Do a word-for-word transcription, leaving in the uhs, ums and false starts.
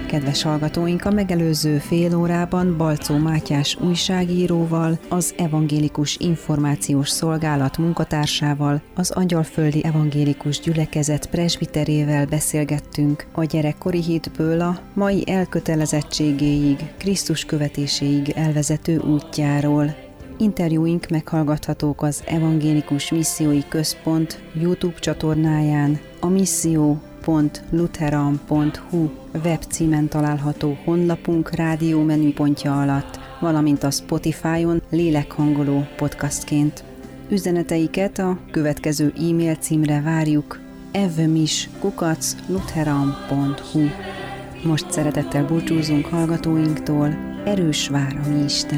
Kedves hallgatóink, a megelőző fél órában Balczó Mátyás újságíróval, az Evangélikus Információs Szolgálat munkatársával, az Angyalföldi Evangélikus Gyülekezet presbiterével beszélgettünk a gyerekkori hitből a mai elkötelezettségéig, Krisztus követéséig elvezető útjáról. Interjúink meghallgathatók az Evangélikus Missziói Központ YouTube csatornáján, a misszió pont lutheran pont hu webcímen található honlapunk rádió menüpontja alatt, valamint a Spotify-on lélekhangoló podcastként. Üzeneteiket a következő e-mail címre várjuk: evmis kukac lutheran pont hu. Most szeretettel búcsúzunk hallgatóinktól, erős vár a mi Isten!